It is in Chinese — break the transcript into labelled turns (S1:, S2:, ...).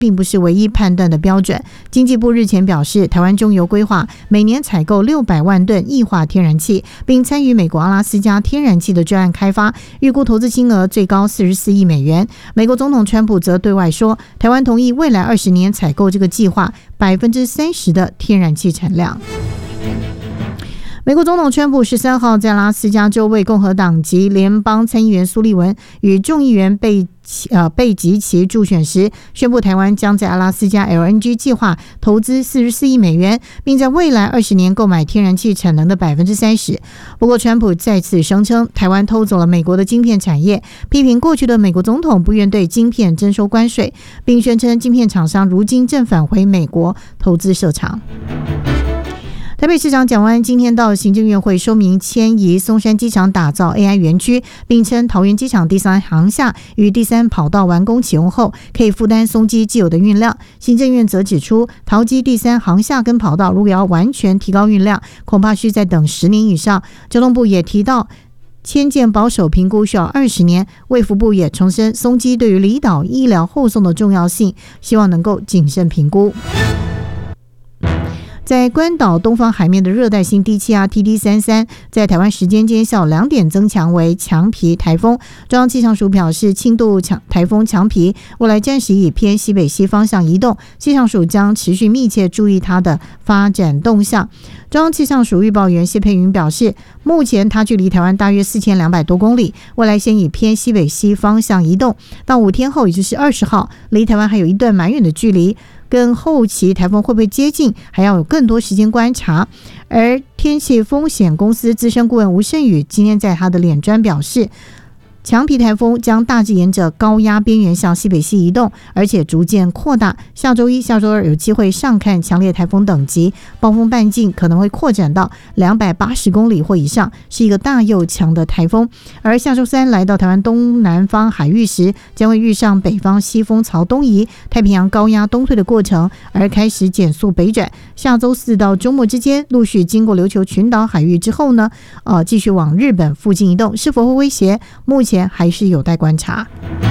S1: 并不是唯一判断的标准。经济部日前表示，台湾中油规划每年采购600万吨液化天然气，并参与美国阿拉斯加天然气的专案开发，预估投资金额最高44亿美元。美国总统川普则对外说，台湾同意未来20年采购这个计划30%的天然气产量。美国总统川普13号在阿拉斯加州为共和党籍联邦参议员苏利文与众议员贝吉奇助选时，宣布台湾将在阿拉斯加 LNG 计划投资44亿美元，并在未来20年购买天然气产能的30%。不过，川普再次声称台湾偷走了美国的晶片产业，批评过去的美国总统不愿对晶片征收关税，并宣称晶片厂商如今正返回美国投资设厂。台北市长蒋万安今天到行政院会说明迁移松山机场打造 AI 园区，并称桃园机场第3航厦与第3跑道完工启用后，可以负担松机既有的运量。行政院则指出，桃机第3航厦跟跑道如果要完全提高运量，恐怕需再等10年以上。交通部也提到，迁建保守评估需要20年。卫福部也重申松机对于离岛医疗后送的重要性，希望能够谨慎评估。在关岛东方海面的热带性低气压 TD33 在台湾时间今天下午2点增强为强皮台风。中央气象署表示，轻度台风强皮未来暂时以偏西北西方向移动，气象署将持续密切注意它的发展动向。中央气象署预报员谢佩云表示，目前它距离台湾大约4200多公里，未来先以偏西北西方向移动，到5天后也就是20号，离台湾还有一段蛮远的距离，跟后期台风会不会接近还要有更多时间观察。而天气风险公司资深顾问吴胜宇今天在他的脸专表示，强皮台风将大致沿着高压边缘向西北西移动，而且逐渐扩大。下周1、下周2有机会上看强烈台风等级，暴风半径可能会扩展到280公里或以上，是一个大又强的台风。而下周3来到台湾东南方海域时，将会遇上北方西风槽东移，太平洋高压东退的过程，而开始减速北转。下周4到周末之间，陆续经过琉球群岛海域之后呢，继续往日本附近移动，是否会威胁？目前还是有待观察。